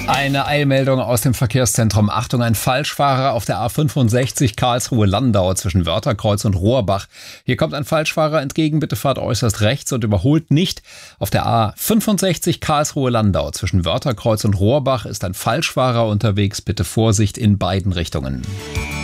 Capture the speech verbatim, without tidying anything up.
Eine Eilmeldung aus dem Verkehrszentrum. Achtung, ein Falschfahrer auf der A fünfundsechzig Karlsruhe-Landau zwischen Wörtherkreuz und Rohrbach. Hier kommt ein Falschfahrer entgegen, bitte fahrt äußerst rechts und überholt nicht. Auf der A fünfundsechzig Karlsruhe-Landau zwischen Wörtherkreuz und Rohrbach ist ein Falschfahrer unterwegs, bitte Vorsicht in beiden Richtungen.